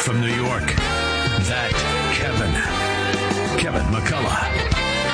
from New York, that Kevin McCullough.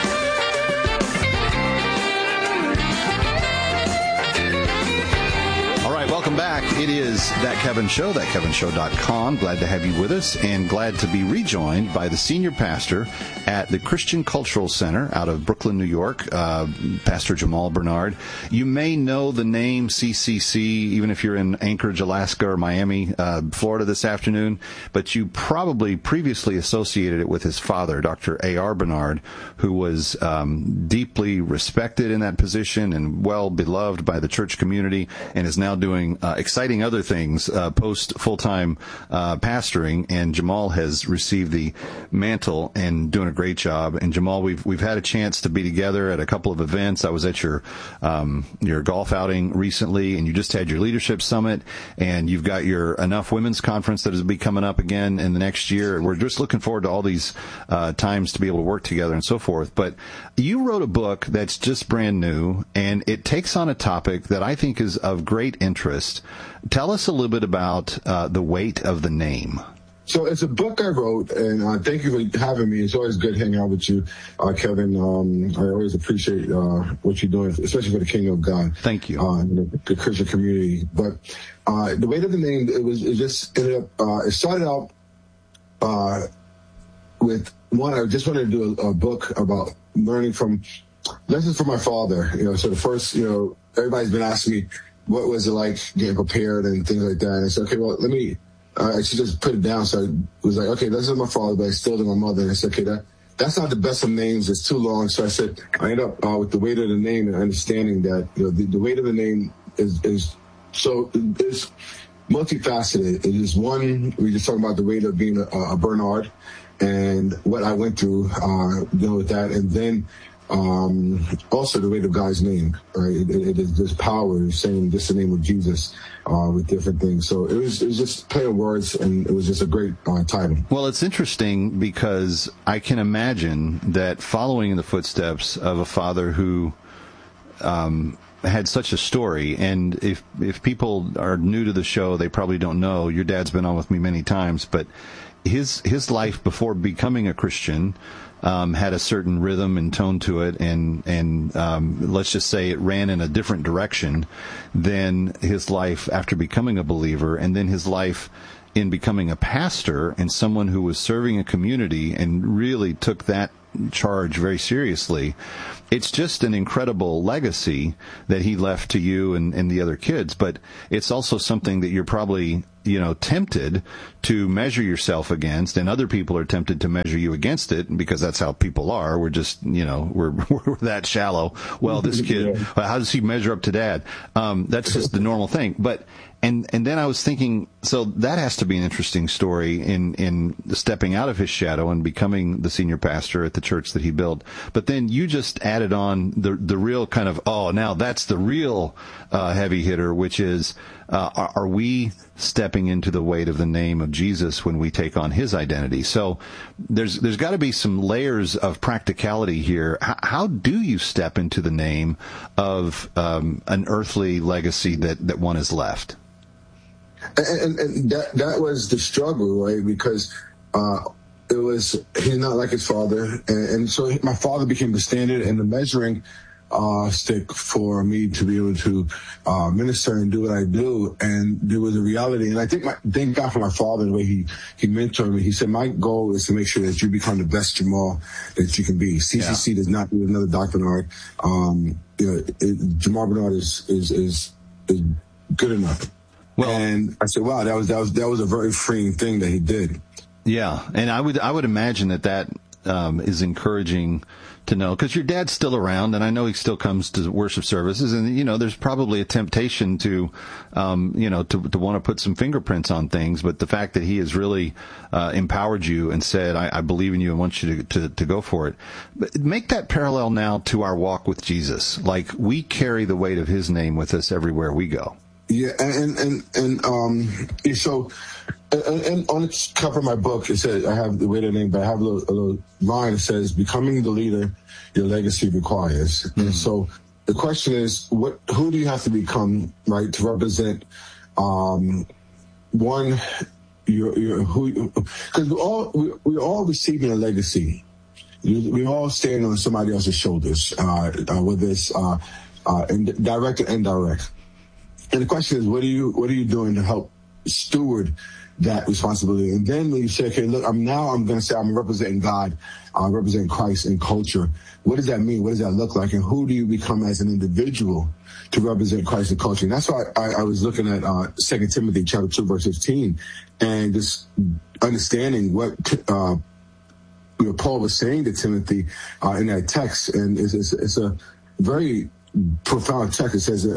Welcome back. It is That Kevin Show, thatkevinshow.com. Glad to have you with us and glad to be rejoined by the senior pastor at the Christian Cultural Center out of Brooklyn, New York, Pastor Jamal Bernard. You may know the name CCC, even if you're in Anchorage, Alaska, or Miami, Florida this afternoon, but you probably previously associated it with his father, Dr. A.R. Bernard, who was deeply respected in that position and well beloved by the church community and is now doing exciting other things post full-time pastoring, and Jamal has received the mantle and doing a great job. And Jamal, we've had a chance to be together at a couple of events. I was at your golf outing recently, and you just had your leadership summit, and you've got your Enough Women's Conference that is be coming up again in the next year. We're just looking forward to all these times to be able to work together and so forth. But you wrote a book that's just brand new, and it takes on a topic that I think is of great interest. Tell us a little bit about the weight of the name. So it's a book I wrote, and thank you for having me. It's always good hanging out with you, Kevin. I always appreciate what you're doing, especially for the Kingdom of God. Thank you. The Christian community. But the weight of the name, it started out with one. I just wanted to do a book about learning from lessons from my father. So the first, everybody's been asking me, what was it like getting prepared and things like that? And I said, okay, well, let me, I should just put it down. So I was like, okay, this is my father, but I still did my mother. And I said, okay, that's not the best of names. It's too long. So I said, I ended up with the weight of the name and understanding that, the weight of the name is multifaceted. It is one, we just talking about the weight of being a Bernard and what I went through, dealing with that. And then, also the weight of God's name, right? It is this power saying just the name of Jesus, with different things. So it was just play on words, and it was just a great title. Well, it's interesting because I can imagine that following in the footsteps of a father who, had such a story, and if people are new to the show, they probably don't know. Your dad's been on with me many times, but his life before becoming a Christian had a certain rhythm and tone to it, and let's just say it ran in a different direction than his life after becoming a believer, and then his life in becoming a pastor and someone who was serving a community and really took that charge very seriously. It's just an incredible legacy that he left to you and the other kids, but it's also something that you're probably, tempted to measure yourself against, and other people are tempted to measure you against it because that's how people are. We're just, we're that shallow. Well, this kid, how does he measure up to dad? That's just the normal thing. But And then I was thinking, so that has to be an interesting story in stepping out of his shadow and becoming the senior pastor at the church that he built. But then you just added on the real kind of, now that's the real heavy hitter, which is, are we stepping into the weight of the name of Jesus when we take on his identity? So there's got to be some layers of practicality here. How do you step into the name of an earthly legacy that one has left? And that was the struggle, right? Because he's not like his father, and so my father became the standard and the measuring stick for me to be able to minister and do what I do. And there was a reality, and I thank God for my father, the way he mentored me. He said, my goal is to make sure that you become the best Jamal that you can be. CCC does not need another Dr. Bernard. Jamal Bernard is good enough. Well, and I said, wow, that was a very freeing thing that he did. Yeah, and I would imagine that is encouraging to know, because your dad's still around, and I know he still comes to worship services, and there's probably a temptation to want to put some fingerprints on things, but the fact that he has really empowered you and said, I believe in you and want you to go for it. But make that parallel now to our walk with Jesus. Like, we carry the weight of his name with us everywhere we go. Yeah, and so on the cover of my book, it says, I have the weight of the name, but I have a little line that says, becoming the leader your legacy requires. Mm-hmm. And so the question is, who do you have to become, right, to represent, one, because we're all receiving a legacy. We all stand on somebody else's shoulders, whether it's direct or indirect. And the question is, what are you doing to help steward that responsibility? And then when you say, okay, look, I'm going to say I'm representing God, I'm representing Christ in culture. What does that mean? What does that look like? And who do you become as an individual to represent Christ in culture? And that's why I was looking at 2 Timothy chapter 2, verse 15, and just understanding what Paul was saying to Timothy in that text. And it's a very profound text. It says,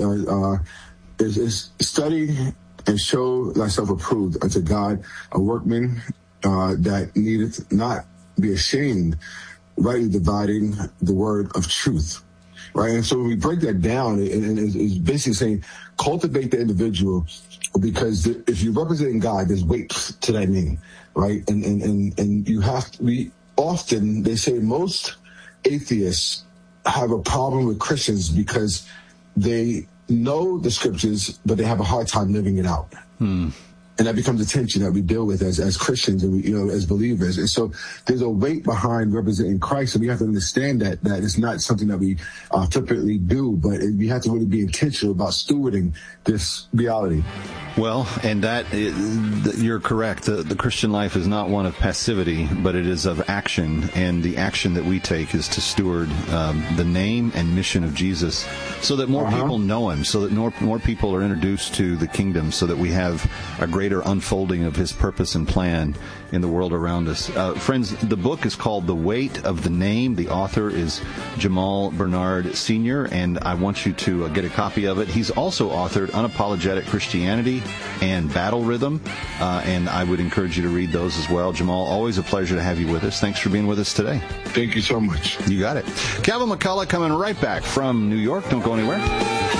study and show thyself approved unto God, a workman that needeth not be ashamed, rightly dividing the word of truth. Right? And so when we break that down, it's basically saying cultivate the individual, because if you're representing God, there's weight to that name, right? And you have to be, often they say most atheists have a problem with Christians because they know the scriptures, but they have a hard time living it out. And that becomes a tension that we deal with as Christians and as believers. And so there's a weight behind representing Christ, and we have to understand that it's not something that we flippantly do, but we have to really be intentional about stewarding this reality. Well, and you're correct. The Christian life is not one of passivity, but it is of action. And the action that we take is to steward the name and mission of Jesus, so that more people know him, so that more people are introduced to the kingdom, so that we have a greater unfolding of his purpose and plan in the world around us. Friends, the book is called The Weight of the Name. The author is Jamal Bernard Sr., and I want you to get a copy of it. He's also authored Unapologetic Christianity and Battle Rhythm, and I would encourage you to read those as well. Jamal, always a pleasure to have you with us. Thanks for being with us today. Thank you so much. You got it. Calvin McCullough coming right back from New York. Don't go anywhere.